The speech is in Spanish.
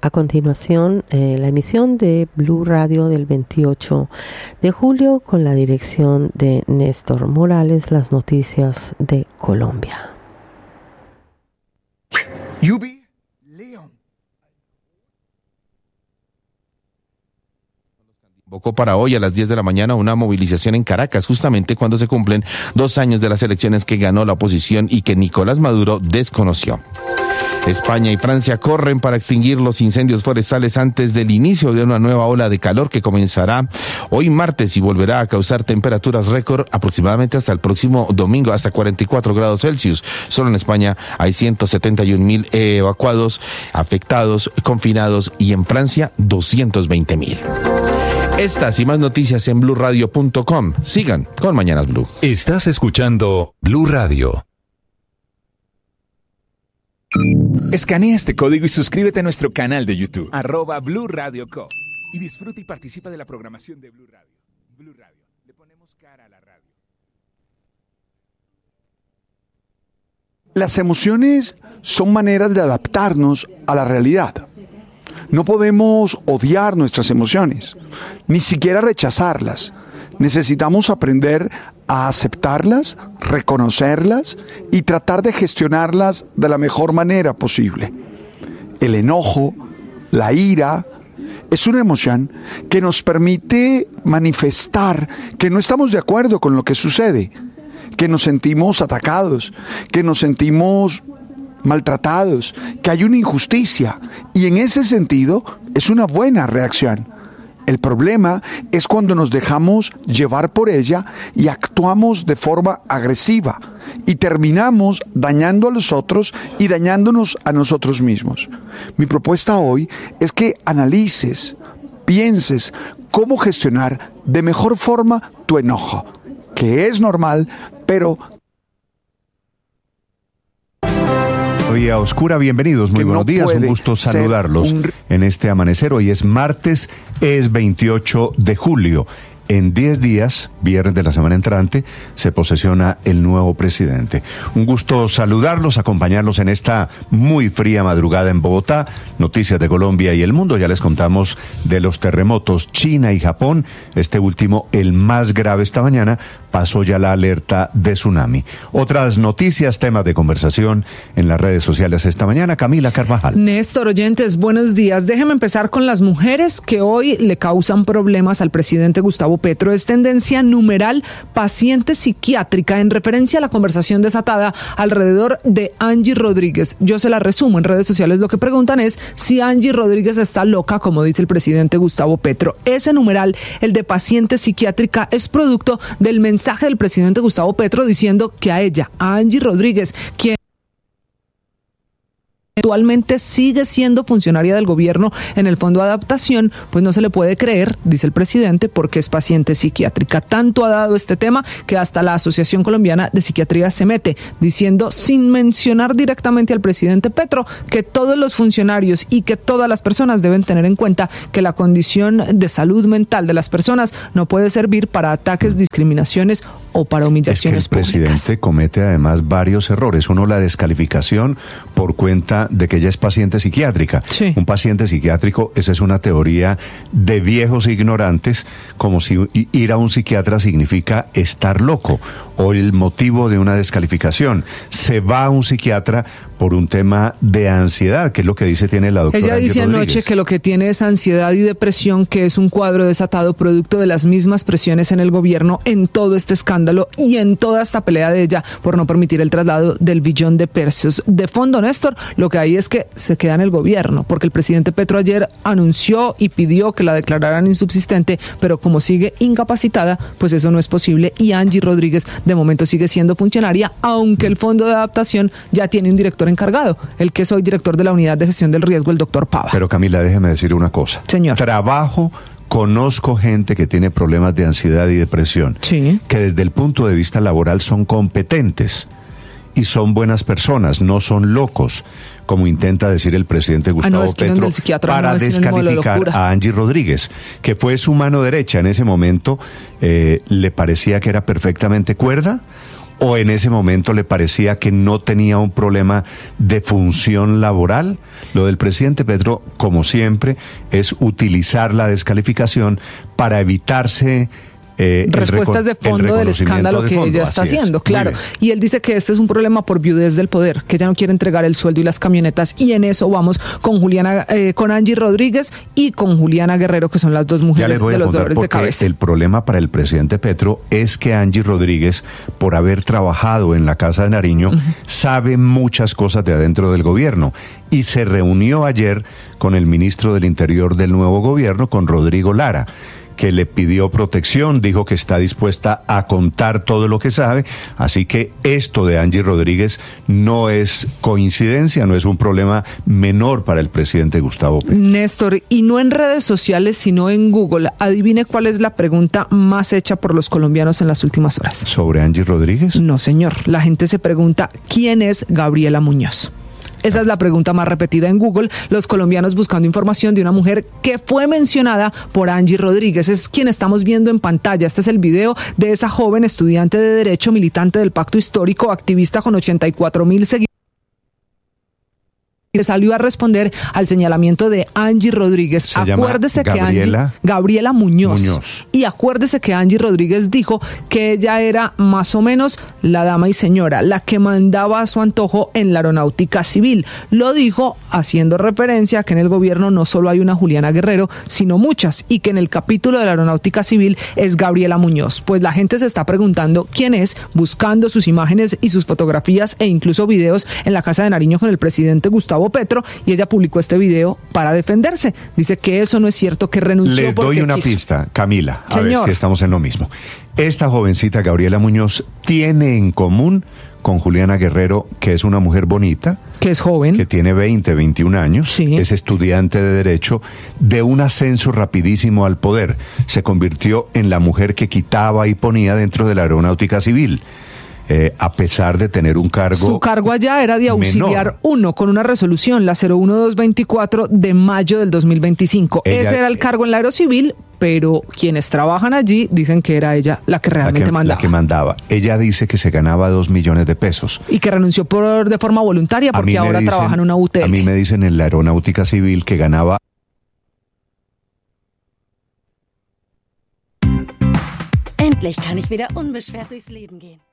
A continuación, la emisión de Blue Radio del 28 de julio con la dirección de Néstor Morales, las noticias de Colombia. Convocó para hoy a las 10 de la mañana una movilización en Caracas, justamente cuando se cumplen 2 años de las elecciones que ganó la oposición y que Nicolás Maduro desconoció. España y Francia corren para extinguir los incendios forestales antes del inicio de una nueva ola de calor que comenzará hoy martes y volverá a causar temperaturas récord aproximadamente hasta el próximo domingo, hasta 44 grados Celsius. Solo en España hay 171.000 evacuados, afectados, confinados, y en Francia 220.000. Estas y más noticias en BlueRadio.com. Sigan con Mañanas Blue. Estás escuchando Blue Radio. Escanea este código y suscríbete a nuestro canal de YouTube, @Blue Radio Co. Y disfruta y participa de la programación de Blue Radio. Blue Radio, le ponemos cara a la radio. Las emociones son maneras de adaptarnos a la realidad. No podemos odiar nuestras emociones, ni siquiera rechazarlas. Necesitamos aprender a aceptarlas, reconocerlas y tratar de gestionarlas de la mejor manera posible. El enojo, la ira, es una emoción que nos permite manifestar que no estamos de acuerdo con lo que sucede, que nos sentimos atacados, que nos sentimos maltratados, que hay una injusticia, y en ese sentido es una buena reacción. El problema es cuando nos dejamos llevar por ella y actuamos de forma agresiva y terminamos dañando a los otros y dañándonos a nosotros mismos. Mi propuesta hoy es que analices, pienses cómo gestionar de mejor forma tu enojo, que es normal, pero... Vía Oscura, bienvenidos, muy buenos días, un gusto saludarlos en este amanecer. Hoy es martes, es 28 de julio. En 10 días, viernes de la semana entrante, se posesiona el nuevo presidente. Un gusto saludarlos, acompañarlos en esta muy fría madrugada en Bogotá. Noticias de Colombia y el mundo. Ya les contamos de los terremotos China y Japón. Este último, el más grave esta mañana, pasó ya la alerta de tsunami. Otras noticias, temas de conversación en las redes sociales esta mañana. Camila Carvajal. Néstor, oyentes, buenos días. Déjenme empezar con las mujeres que hoy le causan problemas al presidente Gustavo Petro. Es tendencia numeral paciente psiquiátrica en referencia a la conversación desatada alrededor de Angie Rodríguez. Yo se la resumo. En redes sociales lo que preguntan es si Angie Rodríguez está loca, como dice el presidente Gustavo Petro. Ese numeral, el de paciente psiquiátrica, es producto del mensaje del presidente Gustavo Petro diciendo que a ella, a Angie Rodríguez, quien actualmente sigue siendo funcionaria del gobierno en el Fondo de Adaptación, pues no se le puede creer, dice el presidente, porque es paciente psiquiátrica. Tanto ha dado este tema que hasta la Asociación Colombiana de Psiquiatría se mete, diciendo, sin mencionar directamente al presidente Petro, que todos los funcionarios y que todas las personas deben tener en cuenta que la condición de salud mental de las personas no puede servir para ataques, discriminaciones o para humillaciones públicas. Es que el presidente comete además varios errores. Uno, la descalificación por cuenta de que ella es paciente psiquiátrica. Sí. Un paciente psiquiátrico, esa es una teoría de viejos ignorantes, como si ir a un psiquiatra significa estar loco, o el motivo de una descalificación. Se va a un psiquiatra por un tema de ansiedad, que es lo que tiene la doctora Ella dice anoche que lo que tiene es ansiedad y depresión, que es un cuadro desatado producto de las mismas presiones en el gobierno, en todo este escándalo y en toda esta pelea de ella por no permitir el traslado del billón de pesos. De fondo, Néstor, lo que hay es que se queda en el gobierno, porque el presidente Petro ayer anunció y pidió que la declararan insubsistente, pero como sigue incapacitada, pues eso no es posible, y Angie Rodríguez de momento sigue siendo funcionaria, aunque el Fondo de Adaptación ya tiene un director encargado, el que es hoy director de la Unidad de Gestión del Riesgo, el doctor Pava. Pero Camila, déjeme decir una cosa. Señor. Conozco gente que tiene problemas de ansiedad y depresión, sí, que desde el punto de vista laboral son competentes y son buenas personas, no son locos, como intenta decir el presidente Gustavo Petro, para descalificar a Angie Rodríguez, que fue su mano derecha en ese momento. ¿Le parecía que era perfectamente cuerda? ¿O en ese momento le parecía que no tenía un problema de función laboral? Lo del presidente Petro, como siempre, es utilizar la descalificación para evitarse respuestas de fondo del escándalo que ella está haciendo, claro. Y él dice que este es un problema por viudez del poder, que ella no quiere entregar el sueldo y las camionetas, y en eso vamos con Angie Rodríguez y con Juliana Guerrero, que son las dos mujeres de los dolores de cabeza. El problema para el presidente Petro es que Angie Rodríguez, por haber trabajado en la Casa de Nariño, sabe muchas cosas de adentro del gobierno, y se reunió ayer con el ministro del Interior del nuevo gobierno, con Rodrigo Lara, que le pidió protección, dijo que está dispuesta a contar todo lo que sabe, así que esto de Angie Rodríguez no es coincidencia, no es un problema menor para el presidente Gustavo Petro. Néstor, y no en redes sociales, sino en Google, adivine cuál es la pregunta más hecha por los colombianos en las últimas horas. ¿Sobre Angie Rodríguez? No, señor, la gente se pregunta, ¿quién es Gabriela Muñoz? Esa es la pregunta más repetida en Google, los colombianos buscando información de una mujer que fue mencionada por Angie Rodríguez. Es quien estamos viendo en pantalla. Este es el video de esa joven estudiante de Derecho, militante del Pacto Histórico, activista con 84,000 seguidores, que salió a responder al señalamiento de Angie Rodríguez. Acuérdese que Gabriela Muñoz. Y acuérdese que Angie Rodríguez dijo que ella era más o menos la dama y señora, la que mandaba a su antojo en la aeronáutica civil. Lo dijo haciendo referencia a que en el gobierno no solo hay una Juliana Guerrero, sino muchas, y que en el capítulo de la aeronáutica civil es Gabriela Muñoz. Pues la gente se está preguntando quién es, buscando sus imágenes y sus fotografías e incluso videos en la Casa de Nariño con el presidente Gustavo Petro, y ella publicó este video para defenderse. Dice que eso no es cierto, que renunció. Les doy una pista, Camila, a ver si estamos en lo mismo. Esta jovencita Gabriela Muñoz tiene en común con Juliana Guerrero, que es una mujer bonita, que es joven, que tiene 21 años, sí, es estudiante de Derecho, de un ascenso rapidísimo al poder. Se convirtió en la mujer que quitaba y ponía dentro de la aeronáutica civil. A pesar de tener un cargo. Su cargo allá era de auxiliar 1 con una resolución, la 01224 de mayo del 2025. Ese era el cargo en la Aerocivil, pero quienes trabajan allí dicen que era ella la que realmente mandaba. La que mandaba. Ella dice que se ganaba 2 millones de pesos. Y que renunció de forma voluntaria porque ahora trabaja en una UTL. A mí me dicen en la Aeronáutica Civil que ganaba. Endlich kann ich wieder unbeschwert durchs Leben gehen.